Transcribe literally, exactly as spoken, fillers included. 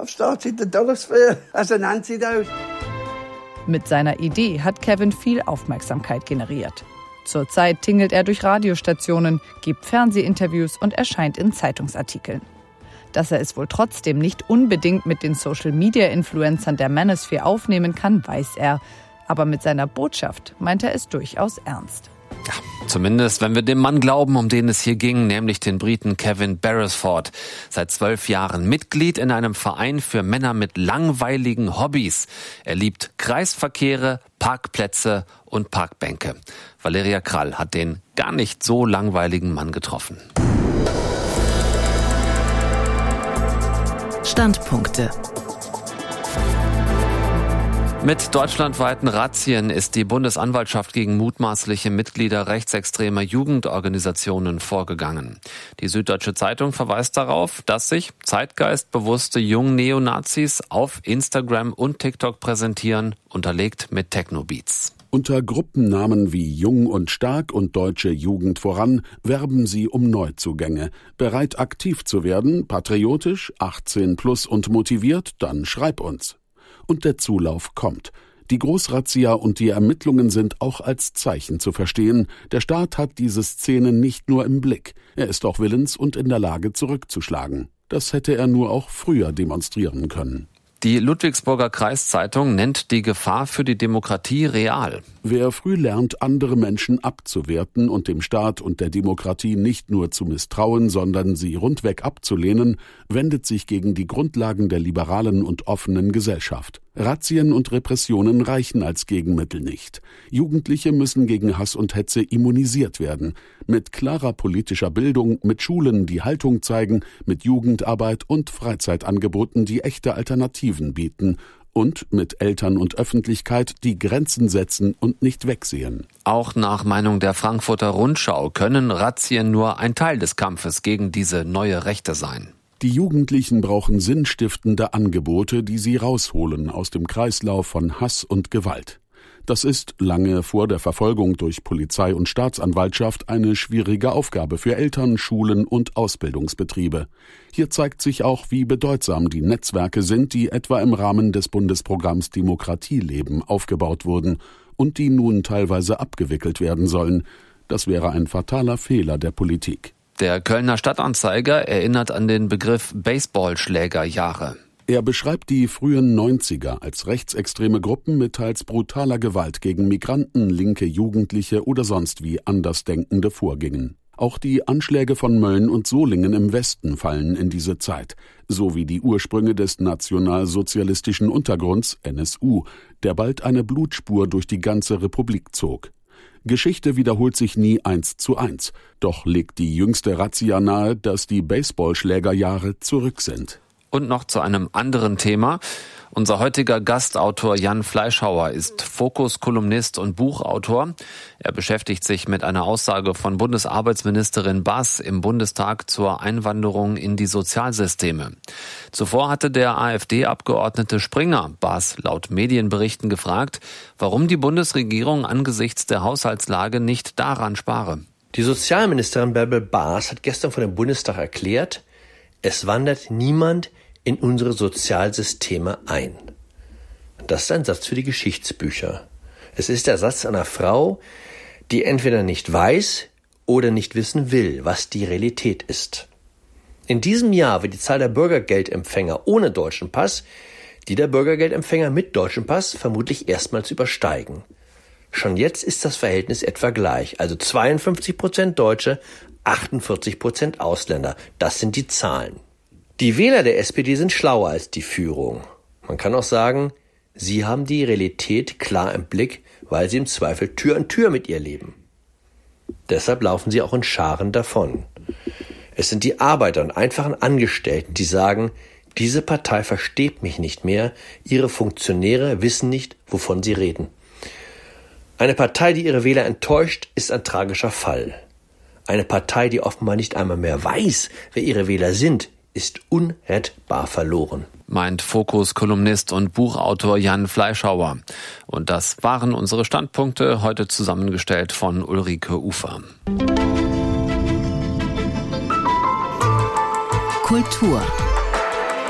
auf Startseite Dollarsphäre. Also nennt sie das. Mit seiner Idee hat Kevin viel Aufmerksamkeit generiert. Zurzeit tingelt er durch Radiostationen, gibt Fernsehinterviews und erscheint in Zeitungsartikeln. Dass er es wohl trotzdem nicht unbedingt mit den Social-Media-Influencern der Manosphere aufnehmen kann, weiß er. Aber mit seiner Botschaft meint er es durchaus ernst. Ja, zumindest, wenn wir dem Mann glauben, um den es hier ging, nämlich den Briten Kevin Beresford. Seit zwölf Jahren Mitglied in einem Verein für Männer mit langweiligen Hobbys. Er liebt Kreisverkehre, Parkplätze und Parkbänke. Valeria Krall hat den gar nicht so langweiligen Mann getroffen. Standpunkte. Mit deutschlandweiten Razzien ist die Bundesanwaltschaft gegen mutmaßliche Mitglieder rechtsextremer Jugendorganisationen vorgegangen. Die Süddeutsche Zeitung verweist darauf, dass sich zeitgeistbewusste Jung-Neonazis auf Instagram und TikTok präsentieren, unterlegt mit Techno-Beats. Unter Gruppennamen wie Jung und Stark und Deutsche Jugend voran werben sie um Neuzugänge. Bereit aktiv zu werden, patriotisch, achtzehn plus und motiviert, dann schreib uns. Und der Zulauf kommt. Die Großrazzia und die Ermittlungen sind auch als Zeichen zu verstehen. Der Staat hat diese Szene nicht nur im Blick. Er ist auch willens und in der Lage, zurückzuschlagen. Das hätte er nur auch früher demonstrieren können. Die Ludwigsburger Kreiszeitung nennt die Gefahr für die Demokratie real. Wer früh lernt, andere Menschen abzuwerten und dem Staat und der Demokratie nicht nur zu misstrauen, sondern sie rundweg abzulehnen, wendet sich gegen die Grundlagen der liberalen und offenen Gesellschaft. Razzien und Repressionen reichen als Gegenmittel nicht. Jugendliche müssen gegen Hass und Hetze immunisiert werden. Mit klarer politischer Bildung, mit Schulen, die Haltung zeigen, mit Jugendarbeit und Freizeitangeboten, die echte Alternativen bieten. Und mit Eltern und Öffentlichkeit, die Grenzen setzen und nicht wegsehen. Auch nach Meinung der Frankfurter Rundschau können Razzien nur ein Teil des Kampfes gegen diese neue Rechte sein. Die Jugendlichen brauchen sinnstiftende Angebote, die sie rausholen aus dem Kreislauf von Hass und Gewalt. Das ist lange vor der Verfolgung durch Polizei und Staatsanwaltschaft eine schwierige Aufgabe für Eltern, Schulen und Ausbildungsbetriebe. Hier zeigt sich auch, wie bedeutsam die Netzwerke sind, die etwa im Rahmen des Bundesprogramms Demokratieleben aufgebaut wurden und die nun teilweise abgewickelt werden sollen. Das wäre ein fataler Fehler der Politik. Der Kölner Stadtanzeiger erinnert an den Begriff Baseballschlägerjahre. Er beschreibt die frühen neunziger als rechtsextreme Gruppen mit teils brutaler Gewalt gegen Migranten, linke Jugendliche oder sonst wie Andersdenkende vorgingen. Auch die Anschläge von Mölln und Solingen im Westen fallen in diese Zeit, sowie die Ursprünge des nationalsozialistischen Untergrunds N S U, der bald eine Blutspur durch die ganze Republik zog. Geschichte wiederholt sich nie eins zu eins, doch legt die jüngste Razzia nahe, dass die Baseballschlägerjahre zurück sind. Und noch zu einem anderen Thema. Unser heutiger Gastautor Jan Fleischhauer ist Fokus-Kolumnist und Buchautor. Er beschäftigt sich mit einer Aussage von Bundesarbeitsministerin Baas im Bundestag zur Einwanderung in die Sozialsysteme. Zuvor hatte der AfD-Abgeordnete Springer Baas laut Medienberichten gefragt, warum die Bundesregierung angesichts der Haushaltslage nicht daran spare. Die Sozialministerin Bärbel Baas hat gestern vor dem Bundestag erklärt, es wandert niemand in unsere Sozialsysteme ein. Das ist ein Satz für die Geschichtsbücher. Es ist der Satz einer Frau, die entweder nicht weiß oder nicht wissen will, was die Realität ist. In diesem Jahr wird die Zahl der Bürgergeldempfänger ohne deutschen Pass die der Bürgergeldempfänger mit deutschem Pass vermutlich erstmals übersteigen. Schon jetzt ist das Verhältnis etwa gleich, also zweiundfünfzig Prozent Deutsche, achtundvierzig Prozent Ausländer. Das sind die Zahlen. Die Wähler der S P D sind schlauer als die Führung. Man kann auch sagen, sie haben die Realität klar im Blick, weil sie im Zweifel Tür an Tür mit ihr leben. Deshalb laufen sie auch in Scharen davon. Es sind die Arbeiter und einfachen Angestellten, die sagen, diese Partei versteht mich nicht mehr, ihre Funktionäre wissen nicht, wovon sie reden. Eine Partei, die ihre Wähler enttäuscht, ist ein tragischer Fall. Eine Partei, die offenbar nicht einmal mehr weiß, wer ihre Wähler sind, ist unrettbar verloren. Meint Fokus-Kolumnist und Buchautor Jan Fleischhauer. Und das waren unsere Standpunkte, heute zusammengestellt von Ulrike Ufer. Kultur